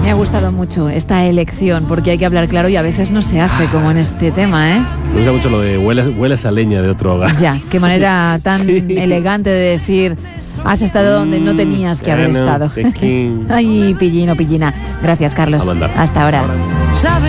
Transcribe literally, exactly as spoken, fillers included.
Me ha gustado mucho esta elección, porque hay que hablar claro y a veces no se hace, como en este tema, ¿eh? Me gusta mucho lo de hueles, hueles a leña de otro hogar. Ya, qué manera tan sí. elegante de decir, has estado donde no tenías que haber estado. Ay, pillín o pillina. Gracias, Carlos. Hasta ahora.